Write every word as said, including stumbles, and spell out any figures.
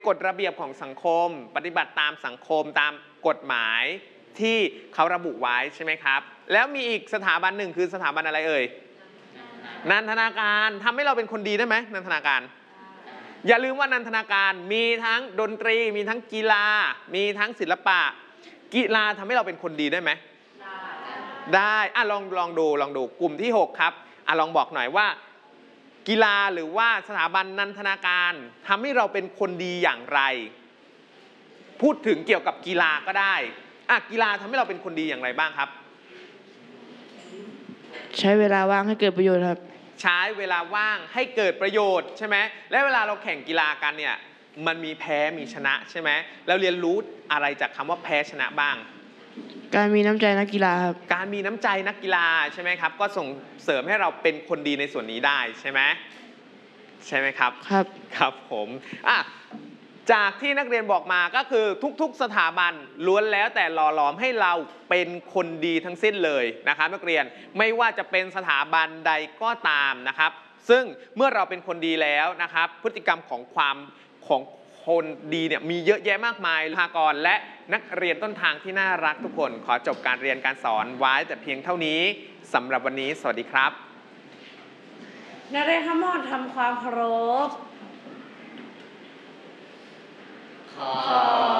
กฎระเบียบของสังคมปฏิบัติตามสังคมตามกฎหมายที่เขาระบุไว้ใช่ไหมครับแล้วมีอีกสถาบันหนึ่งคือสถาบันอะไรเอ่ยนันทนาการทำให้เราเป็นคนดีได้ไหมนันทนาการอย่าลืมว่านันทนาการมีทั้งดนตรีมีทั้งกีฬามีทั้งศิลปะกีฬาทำให้เราเป็นคนดีได้ไหมได้อ่ะลองลองดูลองดูกลุ่มที่หกครับอ่ะลองบอกหน่อยว่ากีฬาหรือว่าสถาบันนันทนาการทำให้เราเป็นคนดีอย่างไรพูดถึงเกี่ยวกับกีฬาก็ได้อ่ะกีฬาทำให้เราเป็นคนดีอย่างไรบ้างครับใช้เวลาว่างให้เกิดประโยชน์ครับใช้เวลาว่างให้เกิดประโยชน์ใช่ไหมและเวลาเราแข่งกีฬากันเนี่ยมันมีแพ้มีชนะใช่ไหมแล้วเรียนรู้อะไรจากคำว่าแพ้ชนะบ้างการมีน้ำใจนักกีฬาครับการมีน้ำใจนักกีฬาใช่ไหมครับก็ส่งเสริมให้เราเป็นคนดีในส่วนนี้ได้ใช่ไหมใช่ไหมครับครับครับผมอ่ะจากที่นักเรียนบอกมาก็คือทุกๆสถาบันล้วนแล้วแต่หล่อหลอมให้เราเป็นคนดีทั้งสิ้นเลยนะครับนักเรียนไม่ว่าจะเป็นสถาบันใดก็ตามนะครับซึ่งเมื่อเราเป็นคนดีแล้วนะครับพฤติกรรมของความของคนดีเนี่ยมีเยอะแยะมากมายบุคลากรและนักเรียนต้นทางที่น่ารักทุกคนขอจบการเรียนการสอนไว้แต่เพียงเท่านี้สำหรับวันนี้สวัสดีครับนักเรียนทั้งหมดทำความเคารพขอบ